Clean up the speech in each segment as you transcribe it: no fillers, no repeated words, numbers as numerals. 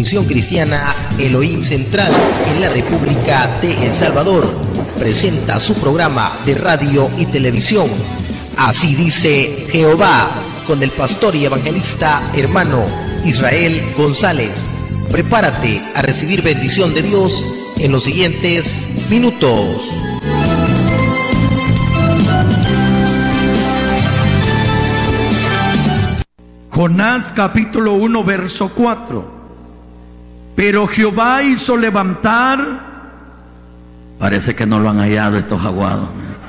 Misión Cristiana Elohim Central en la República de El Salvador presenta su programa de radio y televisión, Así dice Jehová, con el pastor y evangelista hermano Israel González. Prepárate a recibir bendición de Dios en los siguientes minutos. Jonás capítulo 1 verso 4. Pero Jehová hizo levantar, parece que no lo han hallado estos aguados.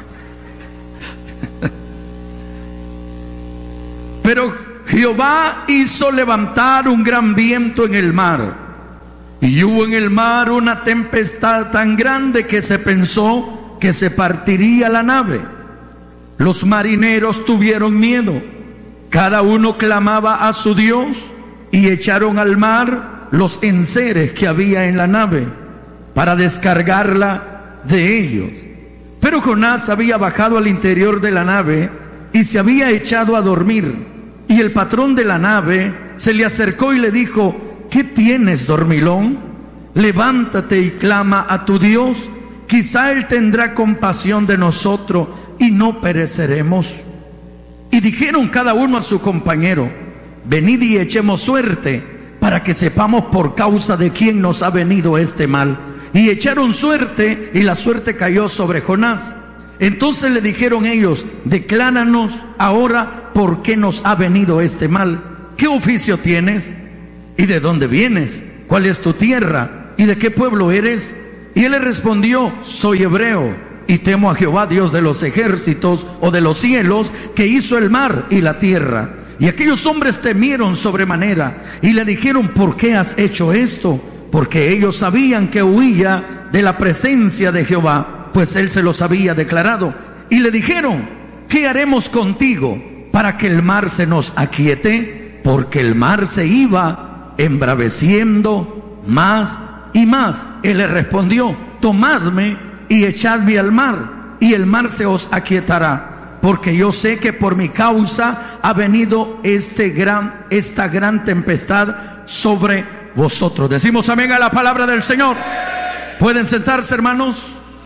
Pero Jehová hizo levantar un gran viento en el mar, y hubo en el mar una tempestad tan grande que se pensó que se partiría la nave. Los marineros tuvieron miedo, cada uno clamaba a su Dios, y echaron al mar los enseres que había en la nave para descargarla de ellos. Pero Jonás había bajado al interior de la nave y se había echado a dormir. Y el patrón de la nave se le acercó y le dijo: ¿qué tienes, dormilón? Levántate y clama a tu Dios, quizá Él tendrá compasión de nosotros y no pereceremos. Y dijeron cada uno a su compañero: venid y echemos suerte, para que sepamos por causa de quién nos ha venido este mal. Y echaron suerte, y la suerte cayó sobre Jonás. Entonces le dijeron ellos: decláranos ahora por qué nos ha venido este mal. ¿Qué oficio tienes? ¿Y de dónde vienes? ¿Cuál es tu tierra? ¿Y de qué pueblo eres? Y él le respondió: soy hebreo, y temo a Jehová, Dios de los ejércitos, o de los cielos, que hizo el mar y la tierra. Y aquellos hombres temieron sobremanera, y le dijeron: ¿por qué has hecho esto? Porque ellos sabían que huía de la presencia de Jehová, pues él se los había declarado. Y le dijeron: ¿qué haremos contigo para que el mar se nos aquiete? Porque el mar se iba embraveciendo más y más. Él le respondió: tomadme y echadme al mar, y el mar se os aquietará, porque yo sé que por mi causa ha venido esta gran tempestad sobre vosotros. Decimos amén a la palabra del Señor. ¿Pueden sentarse, hermanos?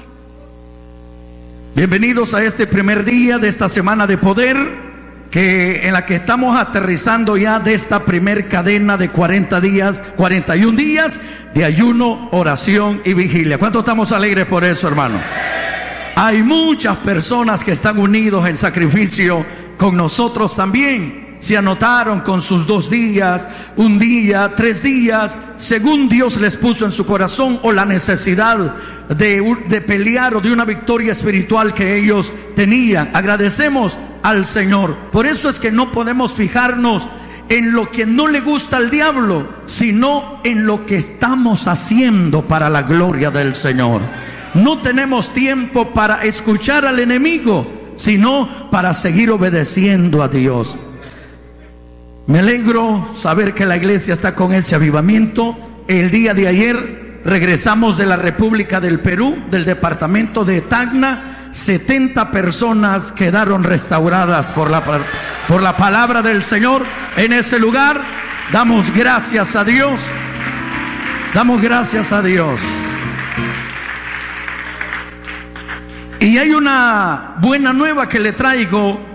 Bienvenidos a este primer día de esta semana de poder, en la que estamos aterrizando ya de esta primer cadena de 41 días de ayuno, oración y vigilia. ¿Cuántos estamos alegres por eso, hermano? Hay muchas personas que están unidos en sacrificio con nosotros también. Se anotaron con sus 2 días, 1 día, 3 días, según Dios les puso en su corazón, o la necesidad de pelear o de una victoria espiritual que ellos tenían. Agradecemos al Señor. Por eso es que no podemos fijarnos en lo que no le gusta al diablo, sino en lo que estamos haciendo para la gloria del Señor. No tenemos tiempo para escuchar al enemigo, sino para seguir obedeciendo a Dios. Me alegro saber que la iglesia está con ese avivamiento. El día de ayer regresamos de la República del Perú, del departamento de Tacna. 70 personas quedaron restauradas por la palabra del Señor en ese lugar. Damos gracias a Dios. Damos gracias a Dios. Y hay una buena nueva que le traigo